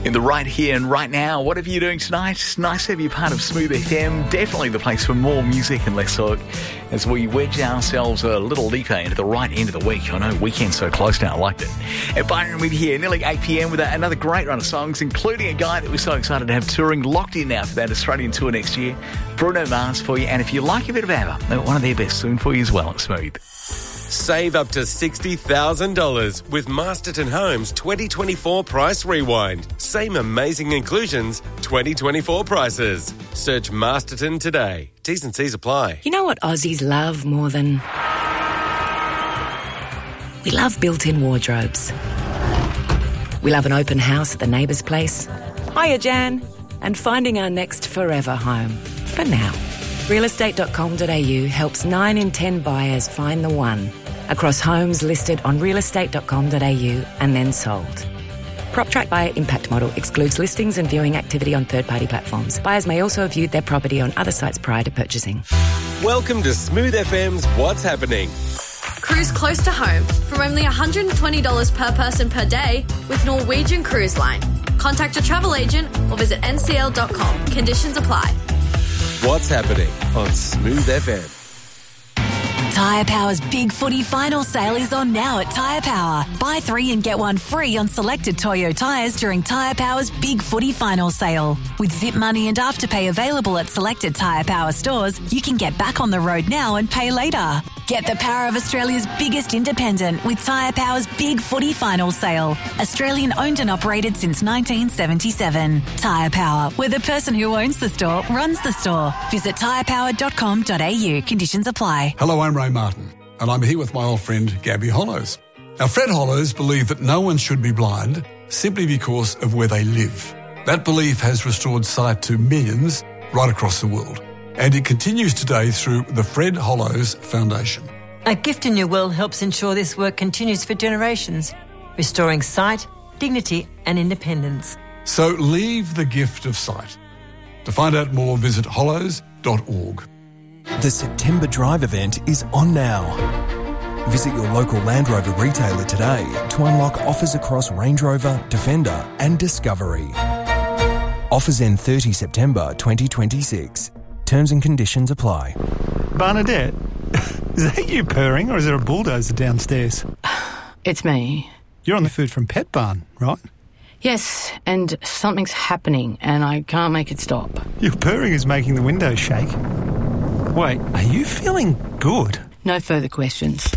In the right here and right now, whatever you're doing tonight, it's nice to have you part of Smooth FM. Definitely the place for more music and less talk as we wedge ourselves a little deeper into the right end of the week. I know, weekend's so close now, I liked it. And Byron with you here, nearly 8 p.m. with another great run of songs, including a guy that we're so excited to have touring, locked in now for that Australian tour next year, Bruno Mars for you. And if you like a bit of ABBA, they've got one of their best soon for you as well at Smooth. Save up to $60,000 with Masterton Homes 2024 Price Rewind. Same amazing inclusions, 2024 prices. Search Masterton today. T's and C's apply. You know what Aussies love more than... We love built-in wardrobes. We love an open house at the neighbour's place. Hiya, Jan. And finding our next forever home. For now. Realestate.com.au helps 9 in 10 buyers find the one across homes listed on realestate.com.au and then sold. PropTrack Buyer Impact Model excludes listings and viewing activity on third-party platforms. Buyers may also have viewed their property on other sites prior to purchasing. Welcome to Smooth FM's What's Happening. Cruise close to home from only $120 per person per day with Norwegian Cruise Line. Contact your travel agent or visit ncl.com. Conditions apply. What's Happening on Smooth FM. Tyre Power's Big Footy Final Sale is on now at Tyre Power. Buy 3 and get 1 free on selected Toyo tyres during Tyre Power's Big Footy Final Sale. With Zip Money and Afterpay available at selected Tyre Power stores, you can get back on the road now and pay later. Get the power of Australia's biggest independent with Tyre Power's Big Footy Final Sale. Australian owned and operated since 1977. Tyre Power, where the person who owns the store runs the store. Visit tyrepower.com.au. Conditions apply. Hello, I'm Ray Martin, and I'm here with my old friend Gabby Hollows. Now, Fred Hollows believed that no one should be blind simply because of where they live. That belief has restored sight to millions right across the world. And it continues today through the Fred Hollows Foundation. A Gift in Your Will helps ensure this work continues for generations, restoring sight, dignity and independence. So leave the gift of sight. To find out more, visit hollows.org. The September Drive event is on now. Visit your local Land Rover retailer today to unlock offers across Range Rover, Defender and Discovery. Offers end 30 September 2026. Terms and conditions apply. Bernadette, is that you purring or is there a bulldozer downstairs? It's me. You're on the Food from Pet Barn, right? Yes, and something's happening and I can't make it stop. Your purring is making the windows shake. Wait, are you feeling good? No further questions.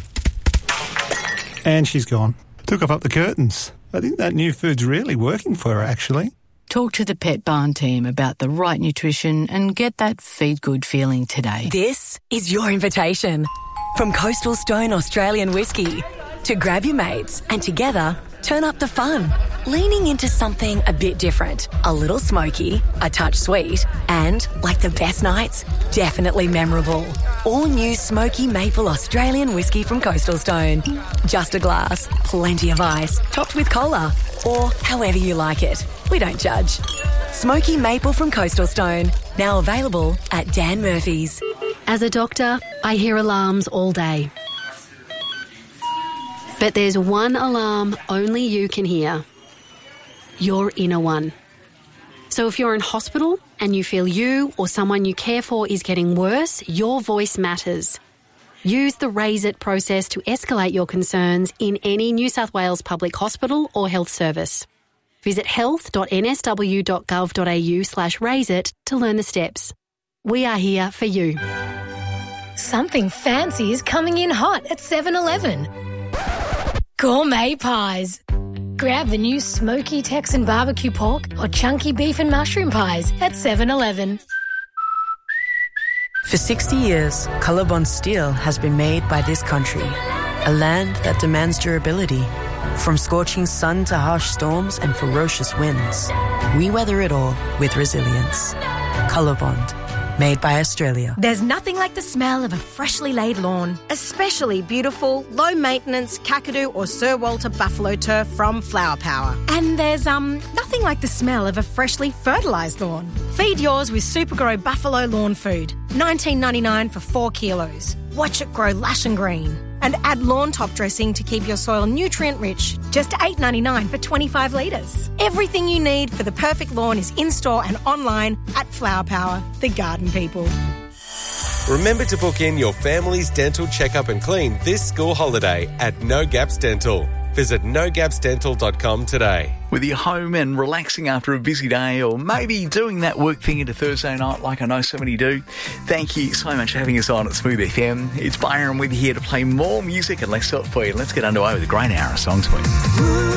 And she's gone. Took off up the curtains. I think that new food's really working for her, actually. Talk to the Pet Barn team about the right nutrition and get that feed good feeling today. This is your invitation. From Coastal Stone Australian Whiskey to grab your mates and together turn up the fun. Leaning into something a bit different, a little smoky, a touch sweet, and, like the best nights, definitely memorable. All new Smoky Maple Australian Whiskey from Coastal Stone. Just a glass, plenty of ice, topped with cola, or however you like it. We don't judge. Smoky Maple from Coastal Stone, now available at Dan Murphy's. As a doctor, I hear alarms all day. But there's one alarm only you can hear. Your inner one. So if you're in hospital and you feel you or someone you care for is getting worse, your voice matters. Use the Raise It process to escalate your concerns in any New South Wales public hospital or health service. Visit health.nsw.gov.au/raiseit to learn the steps. We are here for you. Something fancy is coming in hot at 7-Eleven. Gourmet pies. Grab the new smoky Texan barbecue pork or chunky beef and mushroom pies at 7-Eleven. For 60 years, Colorbond steel has been made by this country, a land that demands durability. From scorching sun to harsh storms and ferocious winds, we weather it all with resilience. Colorbond, made by Australia. There's nothing like the smell of a freshly laid lawn, especially beautiful, low-maintenance Kakadu or Sir Walter buffalo turf from Flower Power. And there's nothing like the smell of a freshly fertilised lawn. Feed yours with Supergrow Buffalo Lawn Food, $19.99 for 4 kilos. Watch it grow lush and green. And add lawn top dressing to keep your soil nutrient-rich. Just $8.99 for 25 litres. Everything you need for the perfect lawn is in-store and online at Flower Power, the garden people. Remember to book in your family's dental checkup and clean this school holiday at No Gaps Dental. Visit nogapsdental.com today. Whether you're home and relaxing after a busy day or maybe doing that work thing into Thursday night like I know so many do, thank you so much for having us on at Smooth FM. It's Byron with you here to play more music and less talk for you. Let's get underway with a great hour of songs for you.